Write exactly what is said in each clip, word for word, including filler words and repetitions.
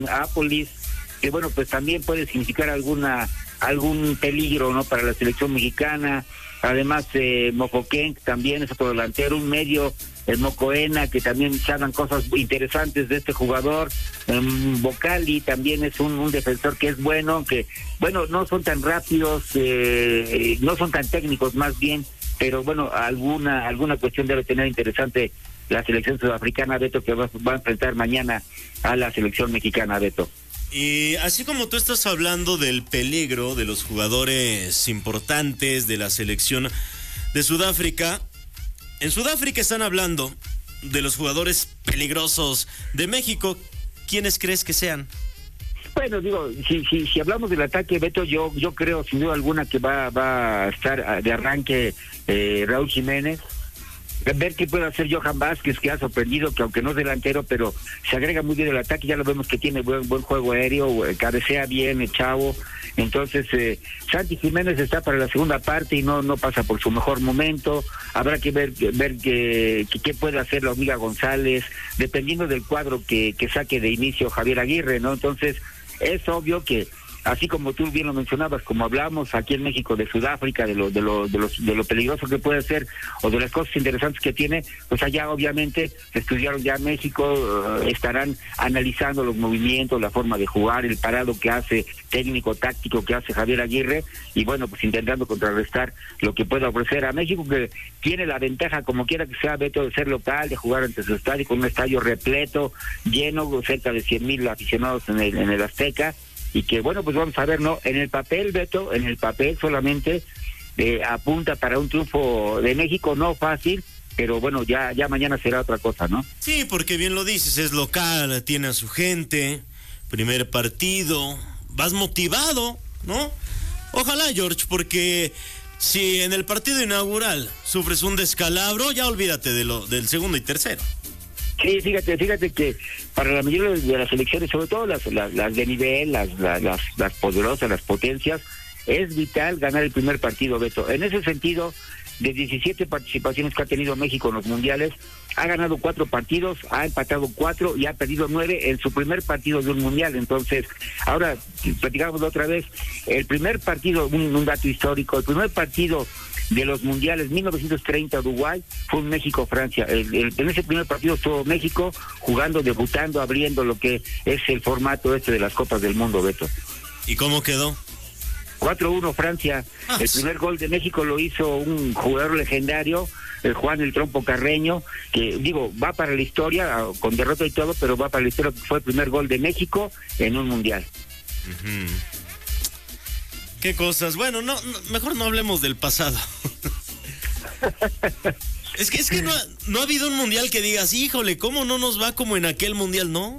Apolis, que bueno, pues también puede significar alguna algún peligro, ¿no?, para la selección mexicana. Además, eh, Mojoquén también es otro delantero, un medio, el Mocoena, que también se hablan cosas interesantes de este jugador. Um, Vocali también es un, un defensor que es bueno, que, bueno, no son tan rápidos, eh, no son tan técnicos más bien, pero bueno, alguna alguna cuestión debe tener interesante la selección sudafricana, Beto, que va, va a enfrentar mañana a la selección mexicana, Beto. Y así como tú estás hablando del peligro de los jugadores importantes de la selección de Sudáfrica, en Sudáfrica están hablando de los jugadores peligrosos de México. ¿Quiénes crees que sean? Bueno, digo, si si si hablamos del ataque, Beto, yo yo creo sin duda alguna que va va a estar de arranque eh, Raúl Jiménez. Ver qué puede hacer Johan Vázquez, que ha sorprendido, que aunque no es delantero, pero se agrega muy bien el ataque. Ya lo vemos que tiene buen buen juego aéreo, cabecea bien el chavo. Entonces, eh, Santi Jiménez está para la segunda parte y no no pasa por su mejor momento. Habrá que ver ver qué qué puede hacer la Hormiga González, dependiendo del cuadro que, que saque de inicio Javier Aguirre, ¿no? Entonces, es obvio que, así como tú bien lo mencionabas, como hablamos aquí en México de Sudáfrica, de lo de lo de los de lo peligroso que puede ser o de las cosas interesantes que tiene, pues allá obviamente estudiaron ya México, uh, estarán analizando los movimientos, la forma de jugar, el parado que hace, técnico, táctico que hace Javier Aguirre, y bueno, pues intentando contrarrestar lo que pueda ofrecer a México, que tiene la ventaja, como quiera que sea, Beto, de ser local, de jugar ante su estadio, con un estadio repleto, lleno, cerca de cien mil aficionados en el, en el Azteca. Y que bueno, pues vamos a ver, ¿no? En el papel, Beto, en el papel solamente eh, apunta para un triunfo de México, no fácil, pero bueno, ya ya mañana será otra cosa, ¿no? Sí, porque bien lo dices, es local, tiene a su gente, primer partido, vas motivado, ¿no? Ojalá, George, porque si en el partido inaugural sufres un descalabro, ya olvídate de lo del segundo y tercero. Sí, fíjate, fíjate que para la mayoría de las selecciones, sobre todo las las, las de nivel, las, las las las poderosas, las potencias, es vital ganar el primer partido, Beto. En ese sentido, de diecisiete participaciones que ha tenido México en los mundiales, ha ganado cuatro partidos, ha empatado cuatro y ha perdido nueve en su primer partido de un mundial. Entonces, ahora platicamos otra vez, el primer partido, un, un dato histórico, el primer partido de los mundiales mil novecientos treinta Uruguay fue un México-Francia. El, el, en ese primer partido estuvo México jugando, debutando, abriendo lo que es el formato este de las Copas del Mundo, Beto. ¿Y cómo quedó? cuatro uno Francia. Ah, el primer gol de México lo hizo un jugador legendario, el Juan el Trompo Carreño, que digo, va para la historia, con derrota y todo, pero va para la historia, fue el primer gol de México en un mundial. Uh-huh. Qué cosas. Bueno, no, no, mejor no hablemos del pasado. es que es que no ha, no ha habido un mundial que digas, híjole, ¿cómo no nos va como en aquel mundial, no?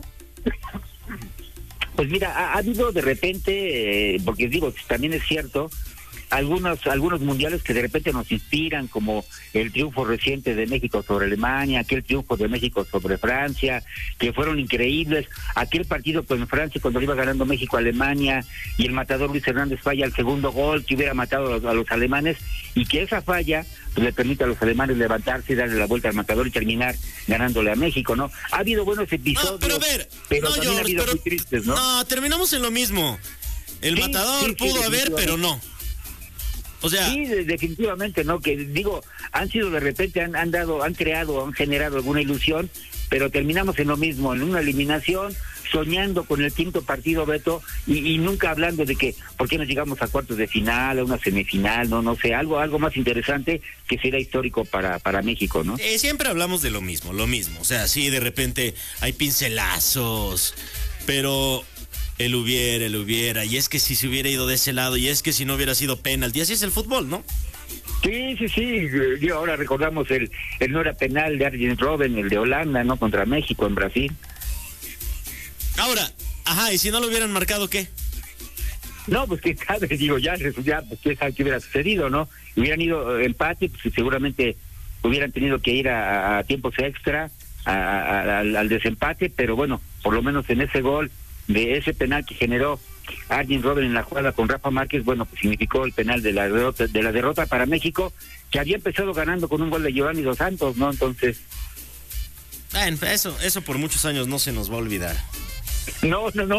Pues mira, ha, ha habido de repente, eh, porque digo, también es cierto, algunos algunos mundiales que de repente nos inspiran, como el triunfo reciente de México sobre Alemania, aquel triunfo de México sobre Francia, que fueron increíbles, aquel partido con Francia cuando iba ganando México a Alemania y el matador Luis Hernández falla el segundo gol que hubiera matado a los, a los alemanes, y que esa falla pues le permite a los alemanes levantarse y darle la vuelta al matador y terminar ganándole a México, ¿no? Ha habido buenos episodios, no, pero, a ver, pero no, también George, ha habido pero, muy tristes, ¿no? No, terminamos en lo mismo. El sí, matador sí, pudo sí, haber, pero no. O sea, sí, definitivamente, ¿no? Que digo, han sido de repente, han, han dado, han creado, han generado alguna ilusión, pero terminamos en lo mismo, en una eliminación, soñando con el quinto partido, Beto, y, y nunca hablando de que, ¿por qué no llegamos a cuartos de final, a una semifinal? No, no sé, algo, algo más interesante que será histórico para, para México, ¿no? Eh, siempre hablamos de lo mismo, lo mismo. O sea, sí, de repente hay pincelazos, pero él hubiera, él hubiera, y es que si se hubiera ido de ese lado, y es que si no hubiera sido penalti, así es el fútbol, ¿no? Sí, sí, sí, yo ahora recordamos el, el no era penal de Arjen Robben, el de Holanda, ¿no? Contra México en Brasil. Ahora, ajá, ¿y si no lo hubieran marcado, qué? No, pues qué sabe, digo, ya, ya pues qué sabe qué hubiera sucedido, ¿no? Hubieran ido empate, pues seguramente hubieran tenido que ir a, a tiempos extra, a, a, al, al desempate, pero bueno, por lo menos en ese gol, de ese penal que generó Arjen Robben en la jugada con Rafa Márquez, bueno, pues significó el penal de la derrota, de la derrota para México, que había empezado ganando con un gol de Giovanni Dos Santos, ¿no? Entonces, bueno, eso, eso por muchos años no se nos va a olvidar. No, no, no.